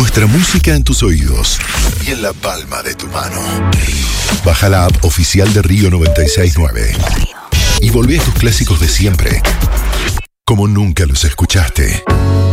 Nuestra música en tus oídos y en la palma de tu mano. Baja la app oficial de Río 96.9 y volvé a tus clásicos de siempre, como nunca los escuchaste.